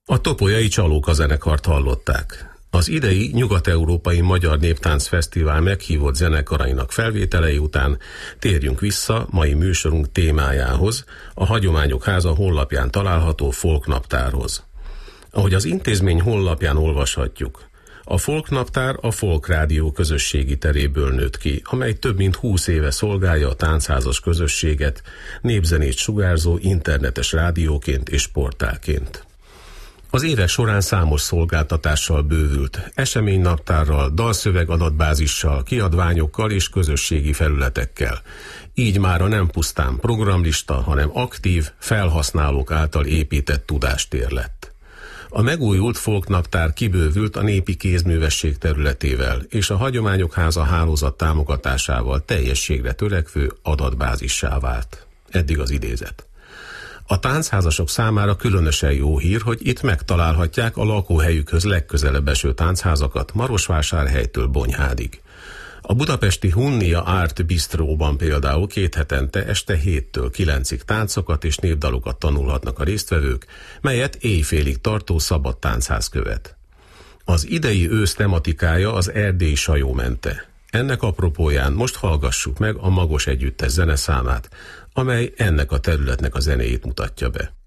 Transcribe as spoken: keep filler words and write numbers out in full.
A Topolyai Csalóka zenekart hallották. Az idei Nyugat-Európai Magyar Néptánc Fesztivál meghívott zenekarainak felvételei után térjünk vissza mai műsorunk témájához, a Hagyományok Háza honlapján található folknaptárhoz. Ahogy az intézmény honlapján olvashatjuk, a folknaptár a Folk Rádió közösségi teréből nőtt ki, amely több mint húsz éve szolgálja a táncházas közösséget, népzenét sugárzó internetes rádióként és portálként. Az évek során számos szolgáltatással bővült, eseménynaptárral, dalszöveg adatbázissal, kiadványokkal és közösségi felületekkel. Így mára nem pusztán programlista, hanem aktív, felhasználók által épített tudástér lett. A megújult folknaptár kibővült a népi kézművesség területével és a Hagyományok Háza hálózat támogatásával teljességre törekvő adatbázissá vált. Eddig az idézet. A táncházasok számára különösen jó hír, hogy itt megtalálhatják a lakóhelyükhöz legközelebb eső táncházak Marosvásárhelytől Bonyhádig. A budapesti Hunnia Art Bistróban például két hetente este héttől kilencig táncokat és népdalokat tanulhatnak a résztvevők, melyet éjfélig tartó szabad táncházz követ. Az idei ősz tematikája az erdélyi sajómente. Ennek apropóján most hallgassuk meg a Magos Együttes zeneszámát, amely ennek a területnek a zenéjét mutatja be.